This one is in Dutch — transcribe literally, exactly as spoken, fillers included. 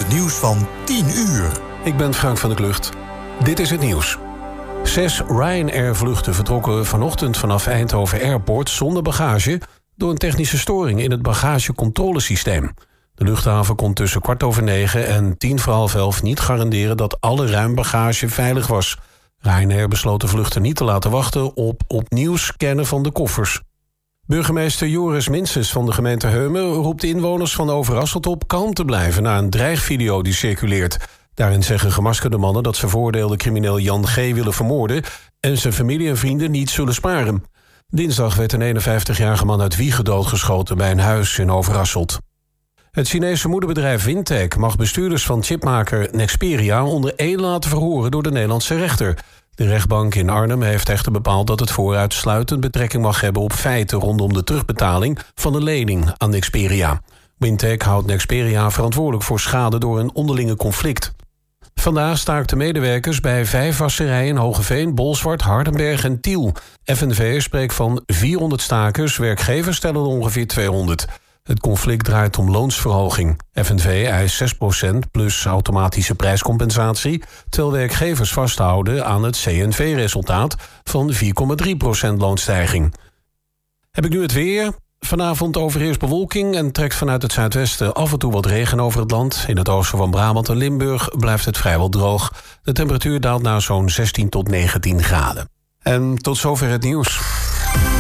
het nieuws van tien uur. Ik ben Frank van der Klucht. Dit is het nieuws. Zes Ryanair-vluchten vertrokken vanochtend vanaf Eindhoven Airport zonder bagage door een technische storing in het bagagecontrolesysteem. De luchthaven kon tussen kwart over negen en tien voor half elf niet garanderen dat alle ruimbagage veilig was. Ryanair besloot de vluchten niet te laten wachten op opnieuw scannen van de koffers. Burgemeester Joris Minstens van de gemeente Heumen roept de inwoners van Overasselt op kalm te blijven na een dreigvideo die circuleert. Daarin zeggen gemaskerde mannen dat ze veroordeelde crimineel Jan G. willen vermoorden en zijn familie en vrienden niet zullen sparen. Dinsdag werd een eenenvijftigjarige man uit Wijchen doodgeschoten bij een huis in Overasselt. Het Chinese moederbedrijf Wintec mag bestuurders van chipmaker Nexperia onder één laten verhoren door de Nederlandse rechter. De rechtbank in Arnhem heeft echter bepaald dat het vooruitsluitend betrekking mag hebben op feiten rondom de terugbetaling van de lening aan Nexperia. Wintec houdt Nexperia verantwoordelijk voor schade door een onderlinge conflict. Vandaag staakten medewerkers bij vijf wasserijen in Hogeveen, Bolsward, Hardenberg en Tiel. F N V spreekt van vierhonderd stakers, werkgevers stellen er ongeveer tweehonderd. Het conflict draait om loonsverhoging. F N V eist zes procent plus automatische prijscompensatie, terwijl werkgevers vasthouden aan het C N V-resultaat van vier komma drie procent loonstijging. Heb ik nu het weer? Vanavond overheerst bewolking en trekt vanuit het zuidwesten af en toe wat regen over het land. In het oosten van Brabant en Limburg blijft het vrijwel droog. De temperatuur daalt naar zo'n zestien tot negentien graden. En tot zover het nieuws.